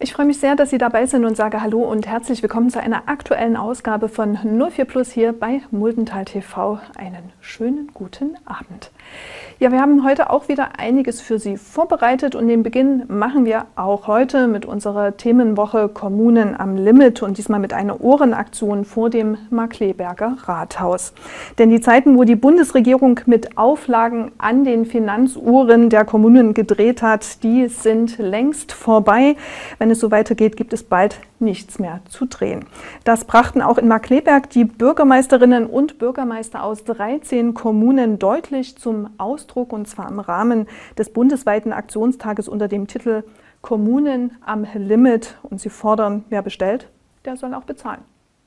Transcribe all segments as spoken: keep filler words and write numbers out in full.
ich freue mich sehr, dass Sie dabei sind und sage Hallo und herzlich willkommen zu einer aktuellen Ausgabe von null vier Plus hier bei Muldental T V. Einen schönen guten Abend. Ja, wir haben heute auch wieder einiges für Sie vorbereitet und den Beginn machen wir auch heute mit unserer Themenwoche Kommunen am Limit und diesmal mit einer Ohrenaktion vor dem Markkleeberger Rathaus. Denn die Zeiten, wo die Bundesregierung mit Auflagen an den Finanzuhren der Kommunen gedreht hat, die sind längst vorbei. Wenn es so weitergeht, gibt es bald nichts mehr zu drehen. Das brachten auch in Markkleeberg die Bürgermeisterinnen und Bürgermeister aus dreizehn Kommunen deutlich zum Ausdruck, und zwar im Rahmen des bundesweiten Aktionstages unter dem Titel Kommunen am Limit. Und sie fordern, wer bestellt, der soll auch bezahlen.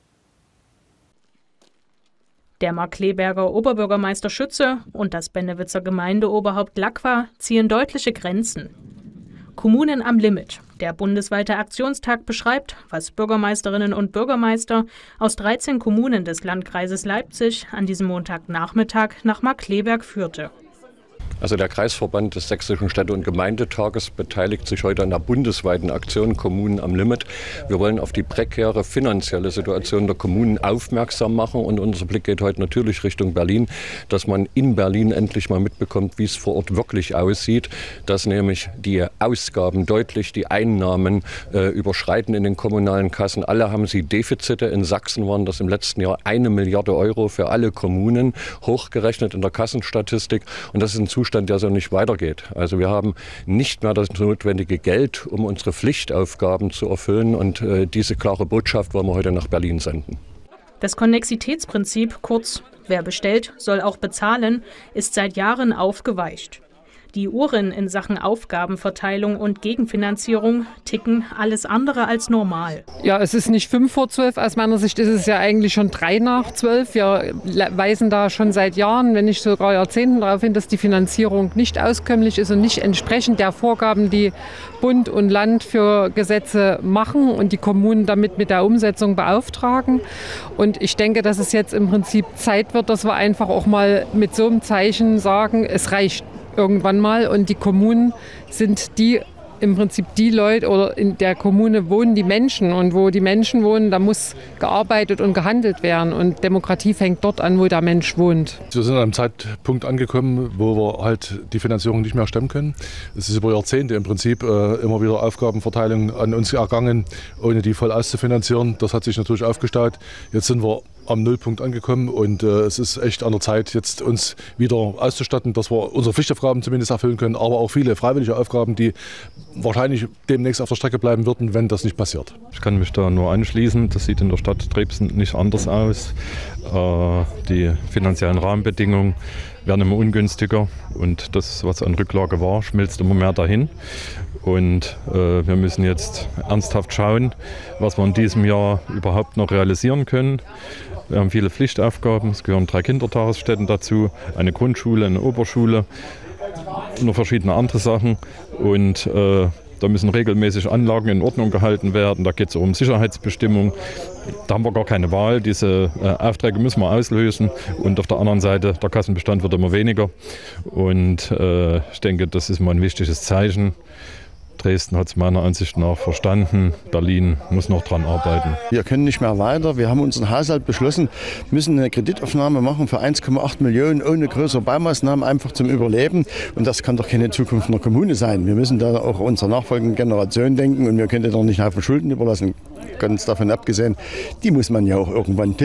Der Markkleeberger Oberbürgermeister Schütze und das Bennewitzer Gemeindeoberhaupt Lacqua ziehen deutliche Grenzen. Kommunen am Limit. Der bundesweite Aktionstag beschreibt, was Bürgermeisterinnen und Bürgermeister aus dreizehn Kommunen des Landkreises Leipzig an diesem Montagnachmittag nach Markkleeberg führte. Also der Kreisverband des Sächsischen Städte- und Gemeindetages beteiligt sich heute an der bundesweiten Aktion Kommunen am Limit. Wir wollen auf die prekäre finanzielle Situation der Kommunen aufmerksam machen und unser Blick geht heute natürlich Richtung Berlin, dass man in Berlin endlich mal mitbekommt, wie es vor Ort wirklich aussieht, dass nämlich die Ausgaben deutlich die Einnahmen äh, überschreiten in den kommunalen Kassen. Alle haben sie Defizite. In Sachsen waren das im letzten Jahr eine Milliarde Euro für alle Kommunen, hochgerechnet in der Kassenstatistik, und das ist ein Zustand, der so nicht weitergeht. Also wir haben nicht mehr das notwendige Geld, um unsere Pflichtaufgaben zu erfüllen, und äh, diese klare Botschaft wollen wir heute nach Berlin senden. Das Konnexitätsprinzip, kurz wer bestellt, soll auch bezahlen, ist seit Jahren aufgeweicht. Die Uhren in Sachen Aufgabenverteilung und Gegenfinanzierung ticken alles andere als normal. Ja, es ist nicht fünf vor zwölf. Aus meiner Sicht ist es ja eigentlich schon drei nach zwölf. Wir weisen da schon seit Jahren, wenn nicht sogar Jahrzehnten darauf hin, dass die Finanzierung nicht auskömmlich ist und nicht entsprechend der Vorgaben, die Bund und Land für Gesetze machen und die Kommunen damit mit der Umsetzung beauftragen. Und ich denke, dass es jetzt im Prinzip Zeit wird, dass wir einfach auch mal mit so einem Zeichen sagen, es reicht irgendwann mal, und die Kommunen sind die im Prinzip die Leute, oder in der Kommune wohnen die Menschen, und wo die Menschen wohnen, da muss gearbeitet und gehandelt werden, und Demokratie fängt dort an, wo der Mensch wohnt. Wir sind an einem Zeitpunkt angekommen, wo wir halt die Finanzierung nicht mehr stemmen können. Es ist über Jahrzehnte im Prinzip äh, immer wieder Aufgabenverteilung an uns ergangen, ohne die voll auszufinanzieren. Das hat sich natürlich aufgestaut. Jetzt sind wir am Nullpunkt angekommen, und äh, es ist echt an der Zeit, jetzt uns wieder auszustatten, dass wir unsere Pflichtaufgaben zumindest erfüllen können, aber auch viele freiwillige Aufgaben, die wahrscheinlich demnächst auf der Strecke bleiben würden, wenn das nicht passiert. Ich kann mich da nur anschließen. Das sieht in der Stadt Trebsen nicht anders aus. Äh, die finanziellen Rahmenbedingungen werden immer ungünstiger, und das, was an Rücklage war, schmilzt immer mehr dahin. Und äh, wir müssen jetzt ernsthaft schauen, was wir in diesem Jahr überhaupt noch realisieren können. Wir haben viele Pflichtaufgaben, es gehören drei Kindertagesstätten dazu, eine Grundschule, eine Oberschule, noch verschiedene andere Sachen. Und äh, da müssen regelmäßig Anlagen in Ordnung gehalten werden. Da geht es um Sicherheitsbestimmungen. Da haben wir gar keine Wahl. Diese äh, Aufträge müssen wir auslösen. Und auf der anderen Seite, der Kassenbestand wird immer weniger. Und äh, ich denke, das ist mal ein wichtiges Zeichen. Dresden hat es meiner Ansicht nach verstanden. Berlin muss noch dran arbeiten. Wir können nicht mehr weiter. Wir haben unseren Haushalt beschlossen, müssen eine Kreditaufnahme machen für eins Komma acht Millionen ohne größere Baumaßnahmen, einfach zum Überleben. Und das kann doch keine Zukunft einer Kommune sein. Wir müssen da auch unserer nachfolgenden Generation denken, und wir können doch nicht einen Haufen Schulden überlassen. Ganz davon abgesehen, die muss man ja auch irgendwann